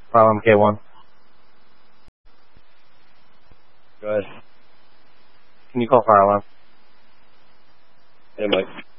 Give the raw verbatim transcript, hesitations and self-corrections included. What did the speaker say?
Fire alarm K one. Go ahead. Can you call fire alarm? Hey, Mike.